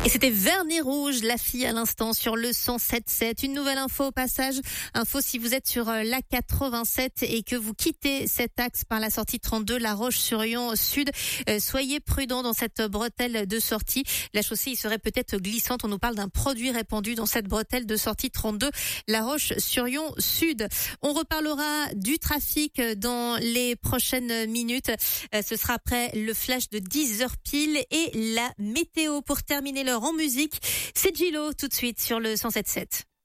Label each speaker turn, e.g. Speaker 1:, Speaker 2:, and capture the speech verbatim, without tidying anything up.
Speaker 1: Et c'était Vernis Rouge, la fille à l'instant sur le cent sept sept. Une nouvelle info au passage. Info si vous êtes sur l'A quatre-vingt-sept et que vous quittez cet axe par la sortie trente-deux, La Roche-sur-Yon Sud. Euh, soyez prudents dans cette bretelle de sortie. La chaussée il serait peut-être glissante. On nous parle d'un produit répandu dans cette bretelle de sortie trente-deux, La Roche-sur-Yon Sud. On reparlera du trafic dans les prochaines minutes. Euh, ce sera après le flash de dix heures pile et la météo. Pour terminer l'heure en musique, c'est Gilo tout de suite sur le cent sept sept.